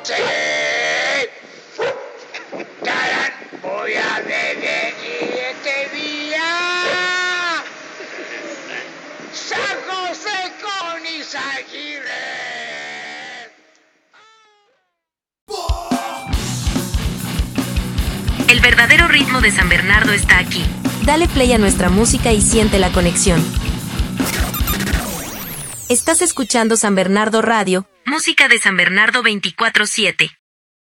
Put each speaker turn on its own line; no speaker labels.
Tarán, voy a beber este día. San José con Izaguirre.
El verdadero ritmo de San Bernardo está aquí. Dale play a nuestra música y siente la conexión. Estás escuchando San Bernardo Radio, música de San Bernardo 24/7.